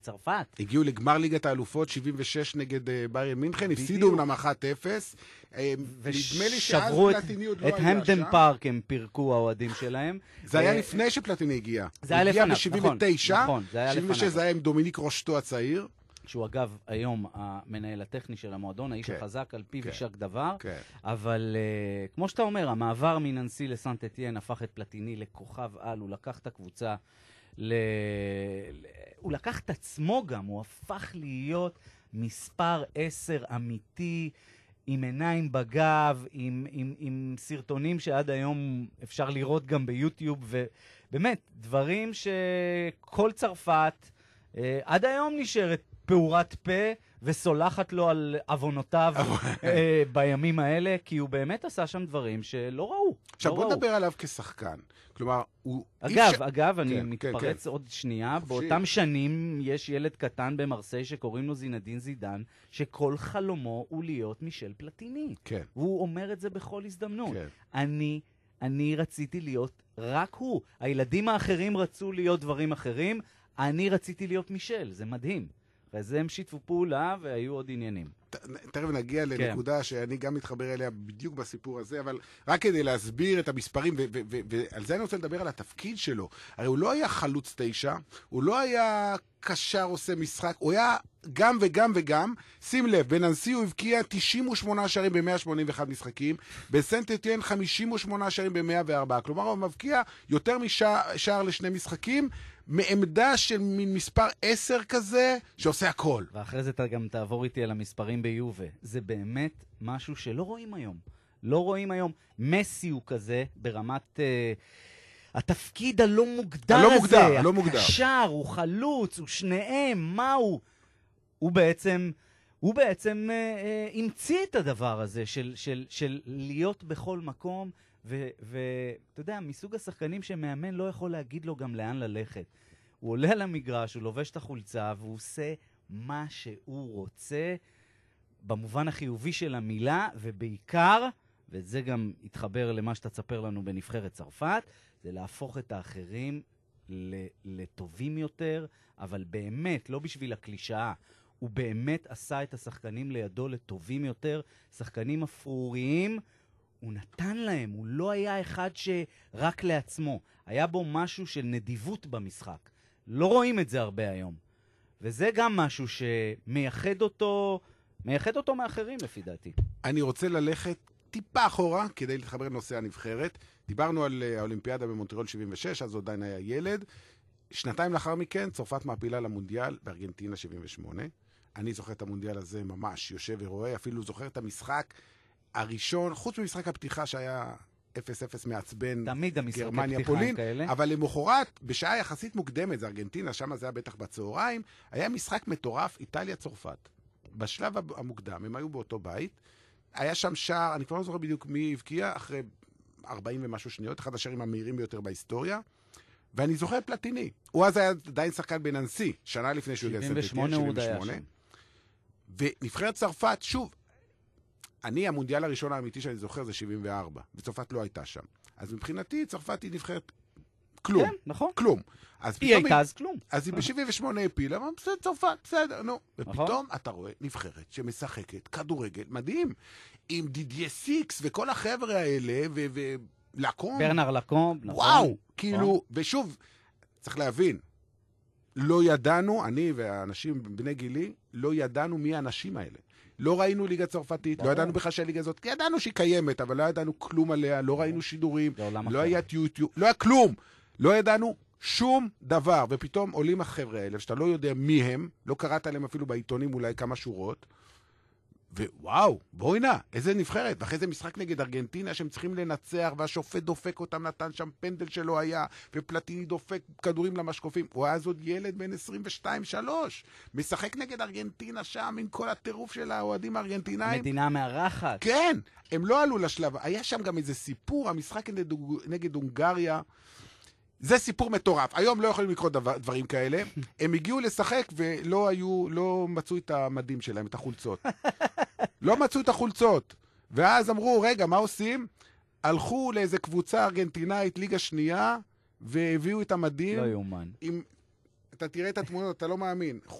צרפת. הגיעו לגמר ליגת האלופות, 76 נגד ביירן מינכן, הפסידו אמנם 1-0, ונדמה לי שאז פלטיני עוד לא היה שם. את המפדן פארק הם פירקו האוהדים שלהם. זה היה לפני שפלטיני הגיע. זה היה לפניו, נכון. נכון, זה היה לפניו. 76 זה היה עם דומיניק רושטו הצעיר. שהוא אגב היום המנהל הטכני של המועדון, האיש החזק על פיו יישק דבר, אבל כמו שאתה אומר, המעבר מננסי לסנט אתיין הפך את פלטיני לכוכב על, הוא לקח את הקבוצה, הוא לקח את עצמו גם, הוא הפך להיות מספר 10 אמיתי, עם עיניים בגב, עם סרטונים שעד היום אפשר לראות גם ביוטיוב, ובאמת, דברים שכל צרפת עד היום נשארת פעורת פה וסולחת לו על אבונותיו בימים האלה, כי הוא באמת עשה שם דברים שלא ראו. עכשיו בוא נדבר עליו כשחקן. כלומר, הוא... אגב, אני מתפרץ עוד שנייה. באותם שנים יש ילד קטן במרסיי שקוראים לו זינדין זידן, שכל חלומו הוא להיות מישל פלטיני. והוא אומר את זה בכל הזדמנות. אני רציתי להיות רק הוא. הילדים האחרים רצו להיות דברים אחרים, אני רציתי להיות מישל. זה מדהים. וזה הם שיתפו פעולה והיו עוד עניינים. תכף נגיע לנקודה שאני גם מתחבר אליה בדיוק בסיפור הזה, אבל רק כדי להסביר את המספרים, ועל זה אני רוצה לדבר על התפקיד שלו. הרי הוא לא היה חלוץ 9, הוא לא היה קשר עושה משחק, הוא היה גם וגם וגם. שים לב, בננסי הוא הבקיע 98 שערים ב-181 משחקים, בסנט אתיין 58 שערים ב-104, כלומר הוא מבקיע יותר משער לשני משחקים, מעמדה של מין מספר 10 כזה, שעושה הכל. ואחרי זה אתה גם תעבור איתי על המספרים ביובה. זה באמת משהו שלא רואים היום. לא רואים היום. מסי הוא כזה ברמת התפקיד הלא מוגדר הזה. הלא מוגדר. הקשר, הוא חלוץ, הוא שניהם, מה הוא? הוא בעצם המציא את הדבר הזה של להיות בכל מקום, ואתה יודע, מסוג השחקנים שמאמן לא יכול להגיד לו גם לאן ללכת. הוא עולה על המגרש, הוא לובש את החולצה, והוא עושה מה שהוא רוצה, במובן החיובי של המילה, ובעיקר, וזה גם יתחבר למה שאתה תספר לנו בנבחרת צרפת, זה להפוך את האחרים לטובים יותר, אבל באמת, לא בשביל הקלישאה, הוא באמת עשה את השחקנים לידו לטובים יותר, שחקנים אפרוריים, הוא נתן להם, הוא לא היה אחד שרק לעצמו. היה בו משהו של נדיבות במשחק. לא רואים את זה הרבה היום. וזה גם משהו שמייחד אותו מאחרים לפי דעתי. אני רוצה ללכת טיפה אחורה כדי להתחבר לנושא הנבחרת. דיברנו על האולימפיאדה במונטריאול 76, אז עדיין היה ילד. שנתיים לאחר מכן, צרפת מעפילה למונדיאל בארגנטינה 78. אני זוכר את המונדיאל הזה ממש, יושב ורואה, אפילו זוכר את המשחק הראשון, חוץ ממשחק הפתיחה שהיה 0-0 מעצבן גרמניה פולין, אבל למחרת, בשעה יחסית מוקדמת, זה ארגנטינה, שם זה היה בטח בצהריים, היה משחק מטורף, איטליה-צרפת. בשלב המוקדם, הם היו באותו בית, היה שם שער, אני כבר לא זוכר בדיוק מי הבקיע, אחרי 40 ומשהו שניות, אחד השערים המהירים ביותר בהיסטוריה, ואני זוכר את פלטיני. הוא אז היה עדיין שחקן בננסי, שנה לפני שהוא הגיע לסנט אתיין, 78. ונבחרת צרפת, שוב, המונדיאל הראשון האמיתי שאני זוכר זה 74, וצרפת לא הייתה שם. אז מבחינתי, צרפת היא נבחרת כלום. כן, נכון. כלום. היא הייתה אז כלום. אז היא ב-78 הפילה, אבל בסדר, צרפת, בסדר, נו. ופתאום אתה רואה נבחרת שמשחקת כדורגל מדהים, עם דידיה סיקס וכל החבר'ה האלה, ולקום. ברנר לקום, נכון. וואו, כאילו, ושוב, צריך להבין, לא ידענו, אני והאנשים בני גילי, לא ידענו מי האנשים האלה. לא ראינו ליגה צרפתית, לא ידענו בכלל שהליגה הזאת, ידענו שהיא קיימת, אבל לא ידענו כלום עליה, לא ראינו שידורים, לא היה יוטיוב, לא היה כלום. לא ידענו שום דבר, ופתאום עולים החבר'ה האלה, שאתה לא יודע מי הם, לא קראת עליהם אפילו בעיתונים אולי כמה שורות, ווואו, בואי נע, איזה נבחרת, ואחרי זה משחק נגד ארגנטינה שהם צריכים לנצח, והשופט דופק אותם, נתן שם פנדל שלא היה, ופלטיני דופק כדורים למשקופים, הוא היה אז עוד ילד בין 22-3, משחק נגד ארגנטינה שם, עם כל הטירוף של האוהדים הארגנטינאים. מדינה מארחת. כן, הם לא עלו לשלב, היה שם גם איזה סיפור, המשחק נגד הונגריה, זה סיפור מטורף. היום לא יכולים לקרות דברים כאלה. הם הגיעו לשחק לא מצאו את המדים שלהם, את החולצות. לא מצאו את החולצות. ואז אמרו, רגע, מה עושים? הלכו לאיזה קבוצה ארגנטינאית, ליגה שנייה, והביאו את המדים. לא יאומן. אתה תראה את התמונות, אתה לא מאמין.